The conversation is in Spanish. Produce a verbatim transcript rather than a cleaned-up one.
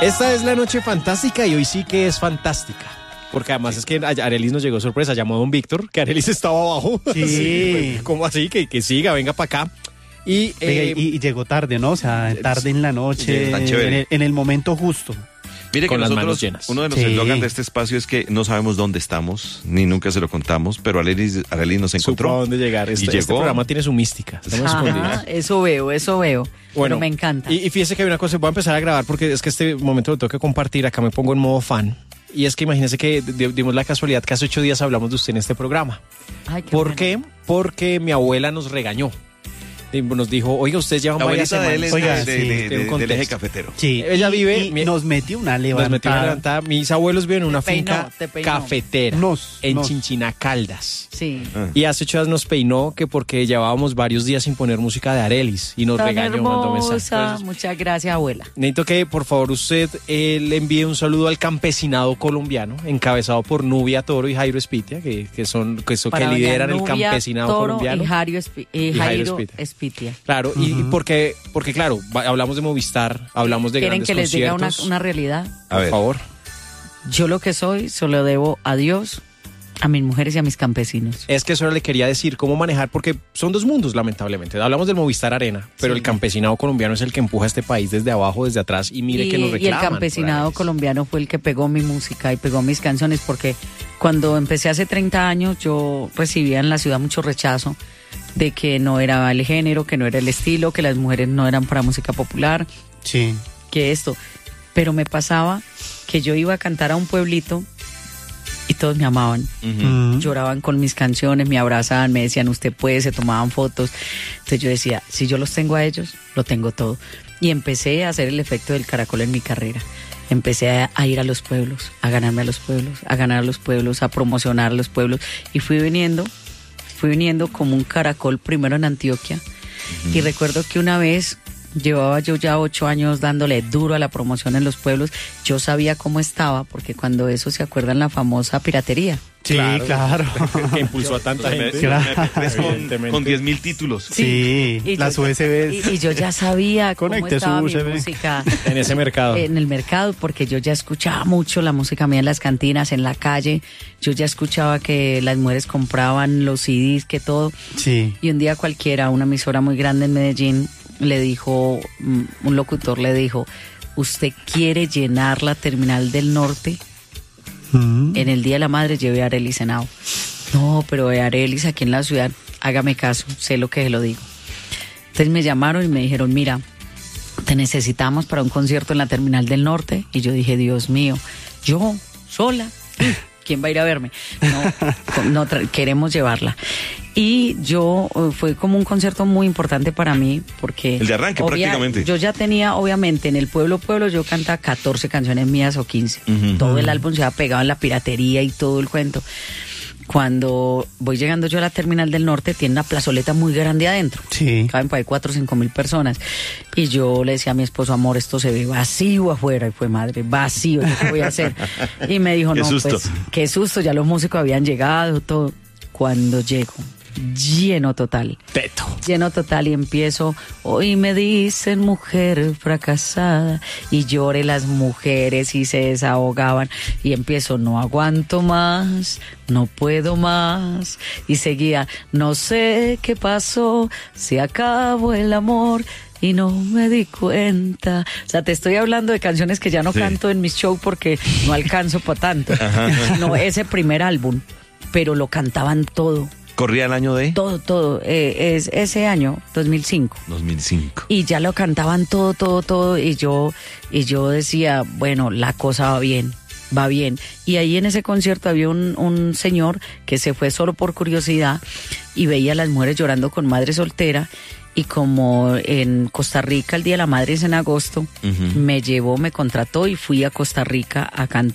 Esta es la noche fantástica y hoy sí que es fantástica. Porque además es que Arelis nos llegó sorpresa, llamó a don Víctor, que Arelis estaba abajo. Sí. Sí, ¿cómo así? Que, que siga, venga para acá. Y, eh, Oiga, y, y llegó tarde, ¿no? O sea, tarde en la noche, Tan en chévere. el, en el momento justo. Mire Con que las nosotros, manos llenas. uno de los Sí. eslogans de este espacio es que no sabemos dónde estamos, ni nunca se lo contamos, pero Arelis, Arelis nos supo a encontró. dónde llegar. Y Este, llegó. este programa tiene su mística. Estamos escondidos. Ajá, eso veo, eso veo. Pero me encanta. Y, y fíjese que hay una cosa, voy a empezar a grabar porque es que este momento lo tengo que compartir, acá me pongo en modo fan. Y es que imagínese que d- dimos la casualidad que hace ocho días hablamos de usted en este programa. Ay, qué ¿Por bueno. qué? Porque mi abuela nos regañó. Y nos dijo, oiga, ustedes llevan La varias abuelita de él semanas. es Oiga, de, de- sí, de- tiene un de- del contexto. eje cafetero. Sí. Ella y- vive- y mi- nos metió una Nos levantada. metió una levantada. Mis abuelos viven en una Te peinó, finca te peinó. cafetera Nos, en nos. Chinchina Caldas. Sí. Ah. Y hace ocho días nos peinó que porque llevábamos varios días sin poner música de Arelis y nos Tan regañó, mandó mensajes. hermosa. Entonces, Muchas gracias, abuela. necesito que por favor usted eh, le envíe un saludo al campesinado colombiano, encabezado por Nubia Toro y Jairo Espitia, que, que son que, son, que Para doña lideran el Nubia campesinado Toro colombiano. Y Jairo, Espi- y Y Jairo Jairo Espitia. Espitia. Claro, y Ujú. porque, porque claro, va- hablamos de Movistar, hablamos de ¿Quieren grandes que les diga una, conciertos. una realidad? A Por ver. favor. Yo lo que soy, se lo debo a Dios, a mis mujeres y a mis campesinos. Es que eso le quería decir, cómo manejar, porque son dos mundos, lamentablemente. Hablamos del Movistar Arena, pero Sí. el campesinado colombiano es el que empuja a este país desde abajo, desde atrás, y mire y, que nos y reclaman. el campesinado por Arelis. colombiano fue el que pegó mi música y pegó mis canciones, porque cuando empecé hace treinta años yo recibía en la ciudad mucho rechazo de que no era el género, que no era el estilo, que las mujeres no eran para música popular, Sí. que esto. Pero me pasaba que yo iba a cantar a un pueblito y todos me amaban. Ujú. Mm. Lloraban con mis canciones, me abrazaban, me decían usted puede, se tomaban fotos. Entonces yo decía, si yo los tengo a ellos, lo tengo todo. Y empecé a hacer el efecto del caracol en mi carrera. Empecé a, a ir a los pueblos, a ganarme a los pueblos, a ganar a los pueblos, a promocionar a los pueblos. Y fui viniendo, fui viniendo como un caracol primero en Antioquia. Y recuerdo que una vez llevaba yo ya ocho años dándole duro a la promoción en los pueblos. Yo sabía cómo estaba, porque cuando eso se acuerdan la famosa piratería. Sí, claro. Que impulsó a tanta Me- gente. Claro. me- me- con, Evidentemente. con diez mil títulos. Sí, Y las yo- U S Bs. Y, y yo ya sabía cómo Conecte estaba su mi U S B. música En ese mercado. en el mercado, porque yo ya escuchaba mucho la música mía en las cantinas, en la calle. Yo ya escuchaba que las mujeres compraban los C Ds, que todo. Sí. Y un día cualquiera, una emisora muy grande en Medellín, le dijo, mm, un locutor le dijo, ¿usted quiere llenar la terminal del norte? Mm. En el Día de la Madre llevé a Arelis Henao. No, pero de Arelis aquí en la ciudad, hágame caso, sé lo que se lo digo. Entonces me llamaron y me dijeron, mira, te necesitamos para un concierto en la Terminal del Norte. Y yo dije, Dios mío, yo, sola, ¿quién va a ir a verme? No, no tra- queremos llevarla. Y yo, eh, fue como un concierto muy importante para mí, porque... El de arranque, prácticamente. Yo ya tenía, obviamente, en el Pueblo Pueblo yo cantaba catorce canciones mías o quince. Ujú. Todo el álbum se ha pegado en la piratería y todo el cuento. Cuando voy llegando yo a la Terminal del Norte, tiene una plazoleta muy grande adentro. Sí. Caben por ahí cuatro o cinco mil personas. Y yo le decía a mi esposo, amor, esto se ve vacío afuera. Y fue, madre, vacío, ¿yo qué voy a hacer? Y me dijo, Qué no, susto. pues, qué susto, ya los músicos habían llegado, todo. Cuando llego, lleno total. Teto. Lleno total y empiezo, hoy me dicen mujer fracasada, y lloré las mujeres y se desahogaban, y empiezo, no aguanto más, no puedo más, y seguía, no sé qué pasó, se acabó el amor y no me di cuenta. O sea, te estoy hablando de canciones que ya no Sí. canto en mis shows porque no alcanzo para tanto. No, ese primer álbum, pero lo cantaban todo. Corría el año de Todo, todo, eh, es ese año, dos mil cinco. dos mil cinco. Y ya lo cantaban todo, todo, todo, y yo, y yo decía, bueno, la cosa va bien, va bien. Y ahí en ese concierto había un, un señor que se fue solo por curiosidad y veía a las mujeres llorando con madre soltera, y como en Costa Rica el Día de la Madre es en agosto, Ujú. me llevó, me contrató y fui a Costa Rica a cantar